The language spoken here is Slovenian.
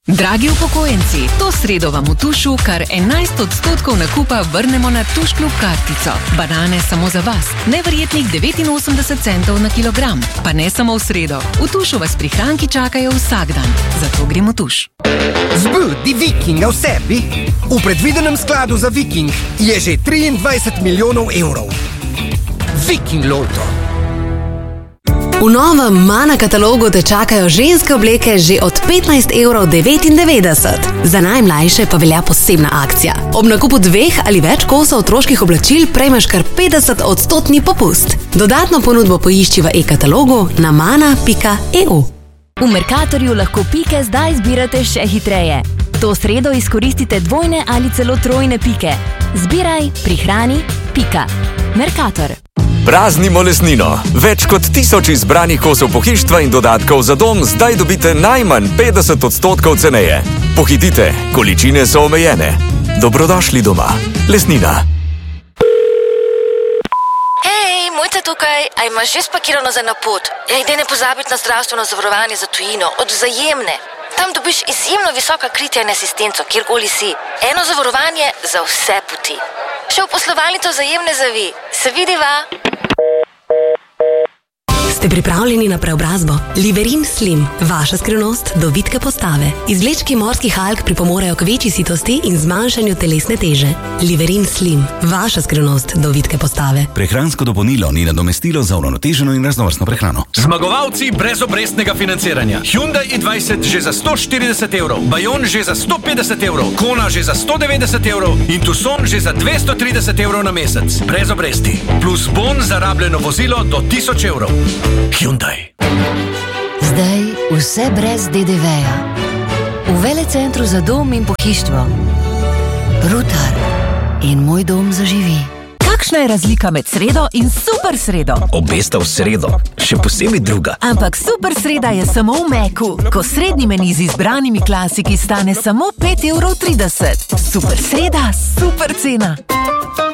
Dragi upokojenci, to sredo vam v Tušu kar 11% nakupa vrnemo na Tuš Klub kartico. Banane samo za vas, neverjetnih 89 centov na kilogram. Pa ne samo v sredo, v Tušu vas prihranki čakajo vsak dan. Zato gremo v Tuš. Zbudi Vikinga v sebi? V predvidenem skladu za Viking je že 23 milijonov evrov. Viking Lotto. V novem Mana katalogu te čakajo ženske obleke že od 15,99 €. Za najmlajše pa velja posebna akcija. Ob nakupu 2 ali več kosov otroških oblačil prejmeš kar 50% popust. Dodatno ponudbo poišči v e-katalogu na mana.eu. V Mercatorju lahko pike zdaj zbirate še hitreje. To sredo izkoristite dvojne ali celo trojne pike. Zbiraj, prihrani, pika. Mercator. Praznimo lesnino. Več kot 1000 izbranih kosov pohištva in dodatkov za dom zdaj dobite najmanj 50% ceneje. Pohitite, količine so omejene. Dobrodošli doma. Lesnina. Hej, Mojca tukaj. A imaš že spakirano za na pot? Daj ne pozabiti na zdravstveno zavarovanje za tujino od Vzajemne. Tam dobiš izjemno visoka kritja in asistenco, kjerkoli si. Eno zavarovanje za vse poti. Še v poslovalnico Vzajemne zavi. Se vidiva! Ste pripravljeni na preobrazbo? Liverin Slim, vaša skrivnost do vitke postave. Izvlečki morskih alg pripomorejo k večji sitosti in zmanjšanju telesne teže. Liverin Slim, vaša skrivnost do vitke postave. Prehransko dopolnilo ni nadomestilo za uravnoteženo in raznovrstno prehrano. Zmagovalci brez obrestnega financiranja. Hyundai i20 že za 140 €, Bayon že za 150 €, Kona že za 190 € in Tucson že za 230 € na mesec. Brez obresti. Plus bon za rabljeno vozilo do 1000 €. Hyundai. Zdaj vse brez DDV-ja. V Velecentru za dom in pohištvo. Rutar in moj dom zaživi. Kakšna je razlika med sredo in super sredo? Obe sta v sredo, še posebej druga. Ampak super sreda je samo v Meku, ko srednji meni z izbranimi klasiki stane samo 5,30 €. Super sreda, super cena.